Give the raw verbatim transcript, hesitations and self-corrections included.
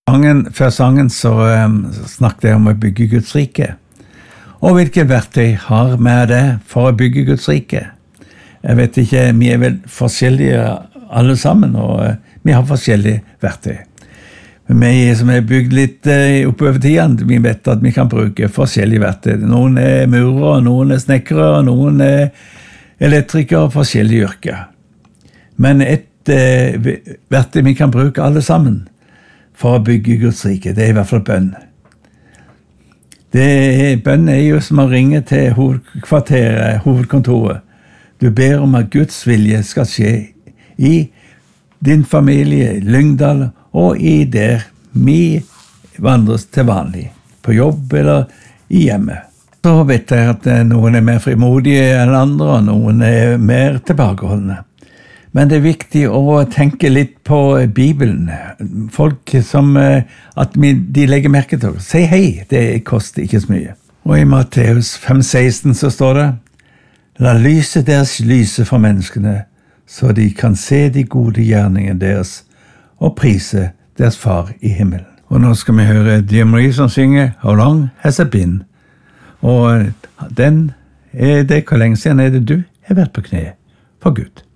Sangen, før sangen så um, snakket jeg om å bygge Guds rike. Og hvilke verktøy har vi det for å bygge Guds rike? Jeg vet ikke, vi er vel forskjellige alle sammen, og uh, vi har forskjellige verktøy. Vi som er bygd litt uh, oppover tiden, vi vet at vi kan bruke forskjellige verktøy. Noen er murere, noen er snekkere, noen er elektrikere, forskjellige yrker. Men et uh, verktøy vi kan bruke alle sammen for å bygge Guds rike, det er i hvert fall bønn. Det er, bønn er jo som å ringe til hovedkvarteret, hovedkontoret. Du ber om at Guds vilje skal skje i din familie, i Lyngdal, og i der vi vandres til vanlig, på jobb eller i hjemmet. Så vet jeg at noen er mer frimodige enn andre, og noen er mer tilbakeholdende. Men det er viktig å tenke litt på Bibelen. Folk som at de legger merke til å si hei, det koster ikke så mye. Og i Matteus fem seksten så står det: La lyset deres lyse for menneskene, så de kan se de gode gjerningene deres og prise deres far i himmelen. Og nå skal vi høre Dear Marie som synger How Long Has It Been? Og den er det, hvor lenge siden er det du har vært på kne for Gud?